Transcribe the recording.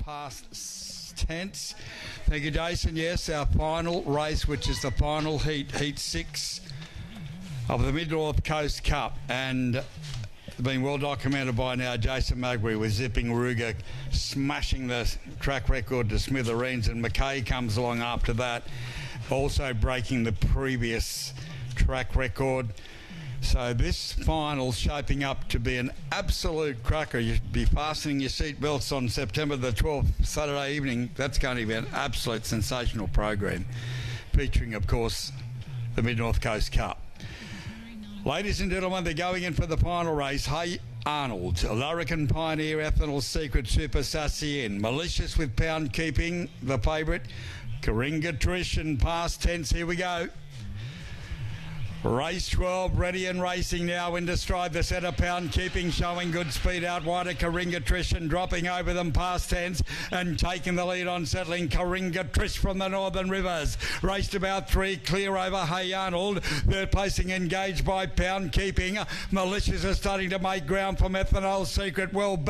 past tense. Thank you, Jason. Yes, our final race, which is the final heat 6 of the Mid-North Coast Cup, and being well documented by now, Jason Magbury with Zipping Ruger smashing the track record to smithereens, and McKay comes along after that, also breaking the previous track record. So this final shaping up to be an absolute cracker. You'd be fastening your seatbelts on September the 12th, Saturday evening. That's going to be an absolute sensational program, featuring, of course, the Mid-North Coast Cup. Ladies and gentlemen, they're going in for the final race. Hey Arnold, Larrikin Pioneer, Ethanol Secret, Super Sassy in. Malicious with Pound Keeping, the favourite. Karinga Trish and past tense. Here we go. Race 12 ready and racing now into stride. The centre, Pound Keeping, showing good speed out wide of Karinga Trish and dropping over them past tense and taking the lead on settling. Karinga Trish from the Northern Rivers raced about 3 clear over Hey Arnold. They're placing engaged by Pound Keeping. Malicious is starting to make ground from Ethanol Secret. Well